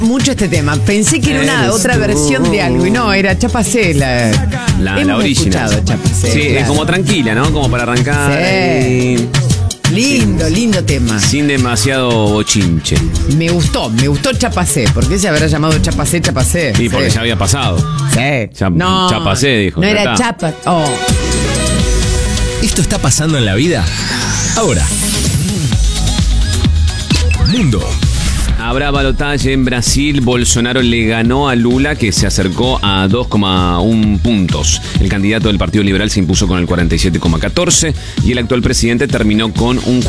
mucho este tema. Pensé que era una otra versión de algo y no, era Chapa C. La original. Chapa C. Sí, claro. como tranquila, ¿no? Como para arrancar. Sí. Lindo tema. Sin demasiado bochinche. Me gustó Chapa C. ¿Por qué se habrá llamado Chapa C? Sí, porque ya había pasado. Sí. Chapa C, dijo. No ya era está. Chapa. Oh. ¿Esto está pasando en la vida? Ahora. Mundo. Habrá balotaje en Brasil. Bolsonaro le ganó a Lula, que se acercó a 2,1 puntos. El candidato del Partido Liberal se impuso con el 47,14 y el actual presidente terminó con un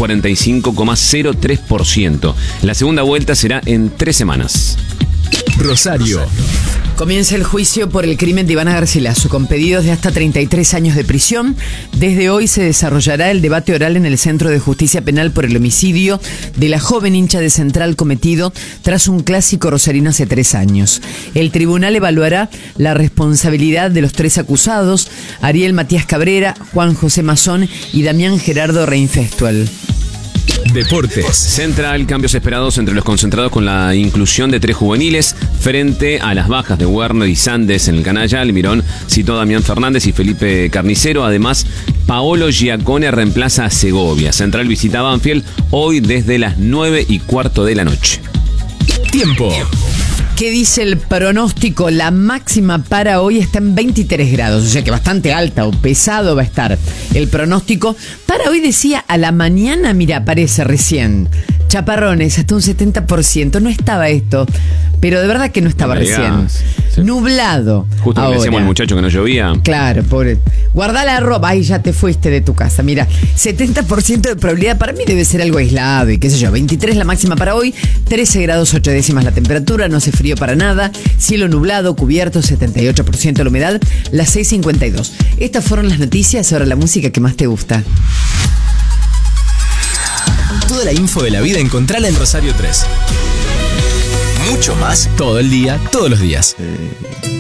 45,03%. La segunda vuelta será en 3 semanas. Rosario. Comienza el juicio por el crimen de Ivana Garcilaso, con pedidos de hasta 33 años de prisión. Desde hoy se desarrollará el debate oral en el Centro de Justicia Penal por el homicidio de la joven hincha de Central cometido tras un clásico rosarino hace 3 años. El tribunal evaluará la responsabilidad de los 3 acusados, Ariel Matías Cabrera, Juan José Mazón y Damián Gerardo Reinfestual. Deportes. Central, cambios esperados entre los concentrados con la inclusión de 3 juveniles frente a las bajas de Werner y Sandes en el canalla. Almirón citó a Damián Fernández y Felipe Carnicero. Además, Paolo Giacone reemplaza a Segovia. Central visita Banfield hoy desde las 9:15 de la noche. Tiempo. ¿Qué dice el pronóstico? La máxima para hoy está en 23 grados, o sea que bastante alta o pesado va a estar. El pronóstico para hoy decía a la mañana, mira, aparece recién. Chaparrones, hasta un 70%. No estaba esto, pero de verdad que no estaba recién. Sí. Nublado. Justo le decíamos al muchacho que no llovía. Claro, pobre. Guardá la ropa. Ay, ya te fuiste de tu casa. Mira, 70% de probabilidad. Para mí debe ser algo aislado y qué sé yo. 23 la máxima para hoy, 13 grados 8 décimas la temperatura, no hace frío para nada. Cielo nublado, cubierto, 78% la humedad, las 6:52. Estas fueron las noticias. Ahora la música que más te gusta. Toda la info de la vida encontrala en Rosario 3. Mucho más todo el día, todos los días.